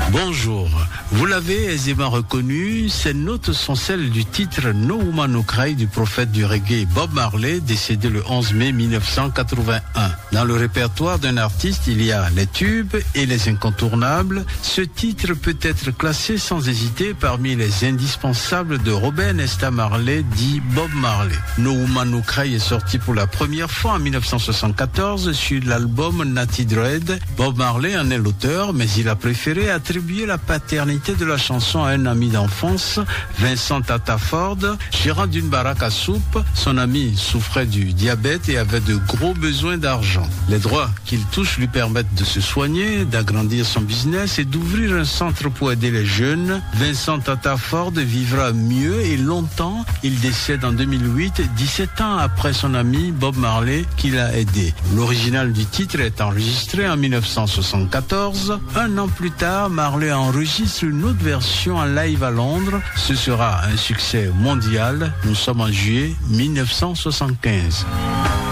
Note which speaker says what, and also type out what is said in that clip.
Speaker 1: Bonjour, vous l'avez aisément reconnu, ces notes sont celles du titre No Woman No Cry du prophète du reggae Bob Marley, décédé le 11 mai 1981. Dans le répertoire d'un artiste, il y a les tubes et les incontournables. Ce titre peut être classé sans hésiter parmi les indispensables de Robert Nesta Marley, dit Bob Marley. No Woman No Cry est sorti pour la première fois en 1974 sur l'album Natty Dread. Bob Marley en est l'auteur, mais il a préféré attribuer la paternité de la chanson à un ami d'enfance, Vincent Tata Ford, gérant d'une baraque à soupe. Son ami souffrait du diabète et avait de gros besoins d'argent. Les droits qu'il touche lui permettent de se soigner, d'agrandir son business et d'ouvrir un centre pour aider les jeunes. Vincent Tata Ford vivra mieux et longtemps. Il décède en 2008, 17 ans après son ami Bob Marley qui l'a aidé. L'original du titre est enregistré en 1974. Un an plus tard, Marley enregistre une autre version en live à Londres. Ce sera un succès mondial. Nous sommes en juillet 1975.